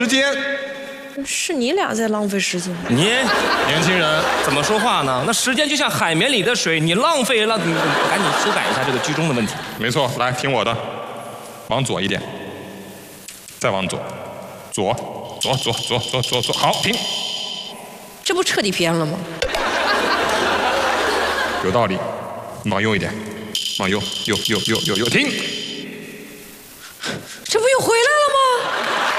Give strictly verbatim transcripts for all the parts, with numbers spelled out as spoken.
时间。 是你俩在浪费时间。 你年轻人怎么说话呢？那时间就像海绵里的水，你浪费了，你赶紧修改一下这个居中的问题。 没错，来听我的，往左一点，再往左，左左左左左左左，好，停。 这不彻底偏了吗？ 有道理，往右一点，往右，右右右右右，停。 这不又回来了吗？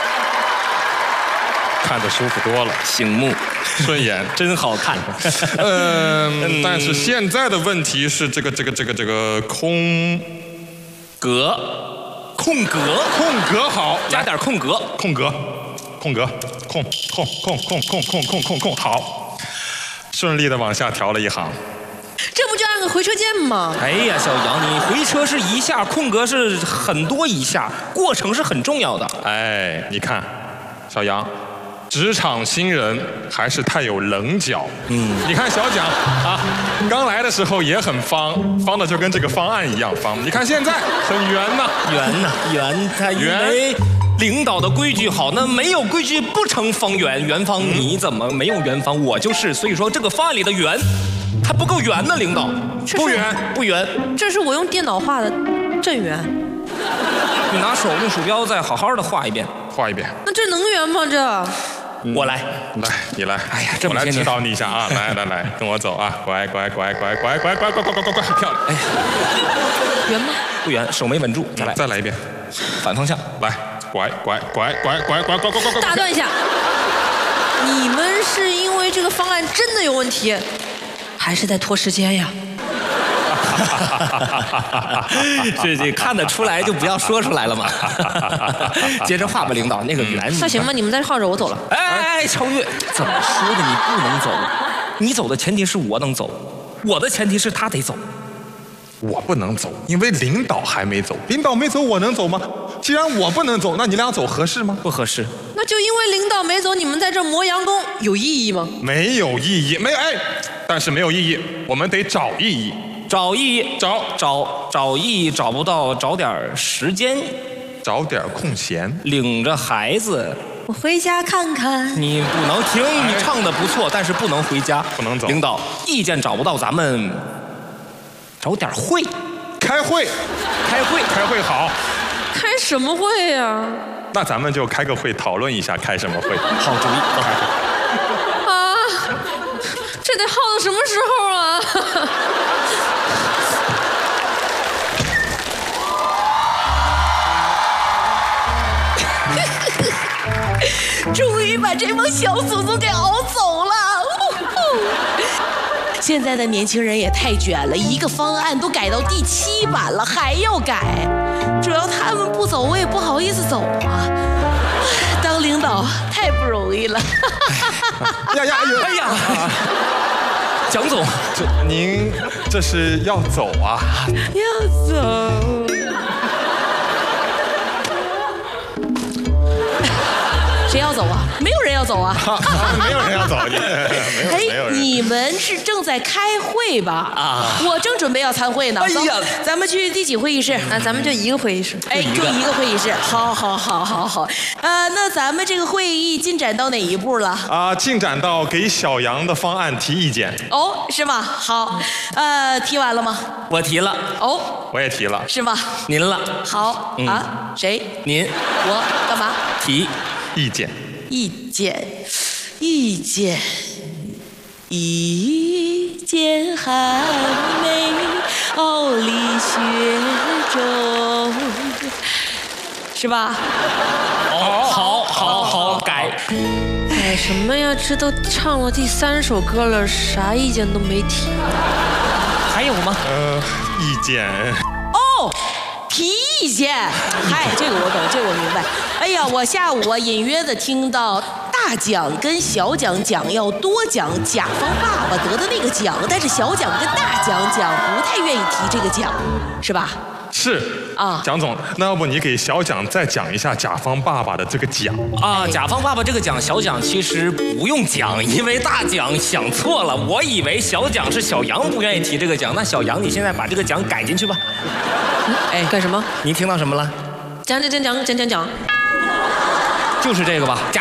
看着舒服多了， 醒目， 顺眼， 真好看。 嗯，但是现在的问题是这个这个这个这个空格，空格， 空格好， 加点空格， 空格，空格，空空空空空空空空空，好，顺利的往下调了一行。 这不就按个回车键吗？ 哎呀，小杨，你回车是一下，空格是很多一下，过程是很重要的。 哎，你看，小杨。职场新人还是太有棱角。嗯，你看小蒋啊，刚来的时候也很方，方的就跟这个方案一样方。你看现在很圆呐， 圆呐，圆。他因为领导的规矩好，那没有规矩不成方圆。圆方你怎么没有圆方？我就是，所以说这个方案里的圆，它不够圆呢，领导。 不圆， 不圆。 这是我用电脑画的正圆。 你拿手用鼠标再好好的画一遍， 画一遍。 那这能圆吗？这？ 我来， 来，你来。 哎呀，这么我来指导你一下啊！来来来，跟我走啊！乖乖乖乖乖乖乖乖乖乖乖，漂亮！哎， 圆吗？ 不圆，手没稳住，再来， 再来一遍， 反方向， 来，乖乖乖乖乖乖乖乖乖。 打断一下，你们是因为这个方案真的有问题，还是在拖时间呀？ 这这看得出来就不要说出来了嘛。接着画吧，领导，那个圆。 那行吧，你们再画着，我走了。 哎哎哎，超越，怎么说的？你不能走，你走的前提是我能走，我的前提是他得走。 我不能走，因为领导还没走。领导没走，我能走吗？既然我不能走，那你俩走合适吗？ 不合适。 那就因为领导没走，你们在这磨洋工，有意义吗？ 没有意义，没有哎，但是没有意义，我们得找意义。 找意义， 找找找意义，找不到，找点时间， 找点空闲， 领着孩子， 我回家看看。 你不能停，你唱的不错，但是不能回家， 不能走。 领导，意见找不到，咱们找点会， 开会， 开会， 开会好。 开什么会呀？ 那咱们就开个会，讨论一下开什么会。 好主意，开会。 啊，这得耗到什么时候啊？终于把这帮小祖宗给熬走了。现在的年轻人也太卷了，一个方案都改到第七版了，还要改。主要他们不走，我也不好意思走啊。当领导太不容易了。 呀呀哎呀！蒋总， 这您这是要走啊？ 要走。谁要走啊？没有人要走啊！ 没有人要走，你没有。 哎，你们是正在开会吧？啊，我正准备要参会呢。哎呀，咱们去第几会议室？啊，咱们就一个会议室。哎，就一个会议室。好，好，好，好，好。呃，那咱们这个会议进展到哪一步了？ 啊，进展到给小杨的方案提意见。 哦，是吗？好，呃，提完了吗？ 我提了。 哦， 我也提了。 是吗？ 您了。 好啊，谁？ 您。 我干嘛？ 提。 意见， 意见，意见，意见还没奥理学中，是吧？ 哦，好，好，好，改。 改什么呀？这都唱了第三首歌了，啥意见都没提。 还有吗？ 呃，意见。 哦。提意见，嗨，这个我懂，这个我明白。哎呀，我下午啊隐约的听到大奖跟小奖奖要多奖甲方爸爸得的那个奖，但是小奖跟大奖奖不太愿意提这个奖，是吧？ 是啊，蒋总，那要不你给小蒋再讲一下甲方爸爸的这个奖啊？甲方爸爸这个奖，小蒋其实不用讲，因为大奖想错了，我以为小蒋是小杨不愿意提这个奖，那小杨你现在把这个奖改进去吧。 哎，干什么？ 你听到什么了？ 讲讲讲讲讲讲讲。 就是这个吧。